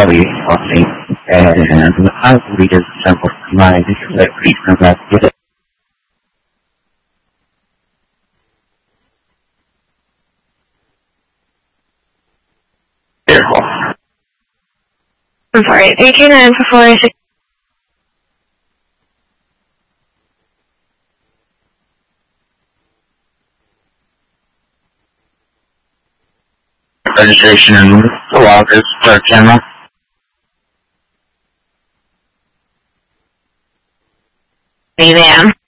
probably something, and I read a sample of my reason that it is I'm sorry, 82944. registration and the logger start camera. Hey, ma'am.